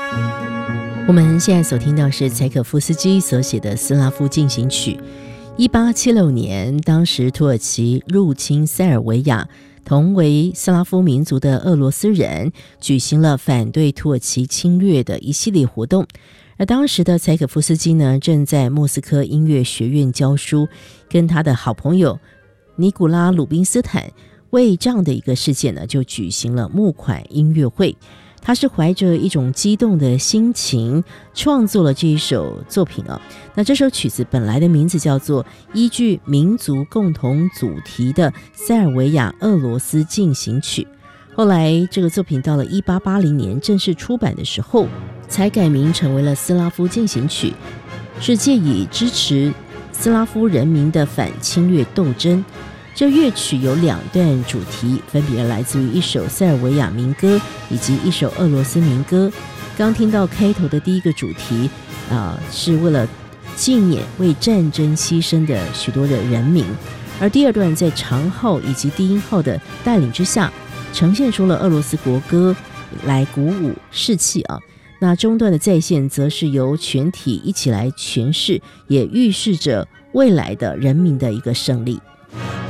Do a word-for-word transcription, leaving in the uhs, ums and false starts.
我们现在所听到是柴可夫斯基所写的斯拉夫进行曲。一八七六年，当时土耳其入侵塞尔维亚，同为斯拉夫民族的俄罗斯人举行了反对土耳其侵略的一系列活动。而当时的柴可夫斯基呢，正在莫斯科音乐学院教书，跟他的好朋友尼古拉·鲁宾斯坦为这样的一个事件呢，就举行了募款音乐会。他是怀着一种激动的心情创作了这一首作品啊。那这首曲子本来的名字叫做《依据民族共同主题的塞尔维亚俄罗斯进行曲》，后来这个作品到了一八八零年正式出版的时候，才改名成为了斯拉夫进行曲，是借以支持斯拉夫人民的反侵略斗争。这乐曲有两段主题，分别来自于一首塞尔维亚民歌以及一首俄罗斯民歌。刚听到开头的第一个主题啊、呃，是为了纪念为战争牺牲的许多的人民，而第二段在长号以及低音号的带领之下，呈现出了俄罗斯国歌，来鼓舞士气啊。那中段的再现则是由全体一起来诠释，也预示着未来的人民的一个胜利。